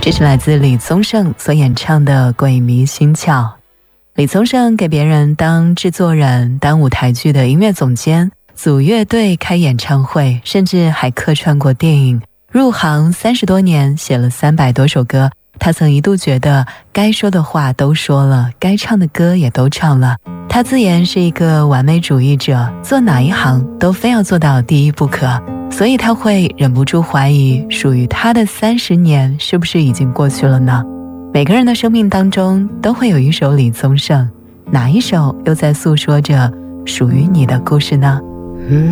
这是来自李宗盛所演唱的《鬼迷心窍》。李宗盛给别人当制作人、当舞台剧的音乐总监，组乐队、开演唱会，甚至还客串过电影。入行30多年，写了300多首歌。他曾一度觉得该说的话都说了，该唱的歌也都唱了。他自言是一个完美主义者，做哪一行都非要做到第一不可，所以他会忍不住怀疑，属于他的30年是不是已经过去了呢？每个人的生命当中都会有一首李宗盛，哪一首又在诉说着属于你的故事呢？